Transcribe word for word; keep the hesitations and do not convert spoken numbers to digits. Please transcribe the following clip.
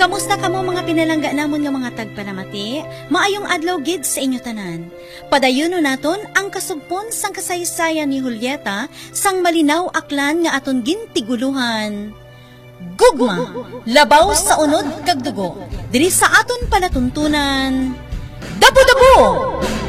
Kamusta kamo mga pinalangga namon nga mga tagpanamati? Maayong adlaw gid sa inyo tanan. Padayono naton ang kasugpon sang kasaysayan ni Julieta sang malinaw aklan nga aton gintiguluhan. Gugma, labaw sa unod kag dugo. Diri sa aton palatuntunan. Dabo-dabo!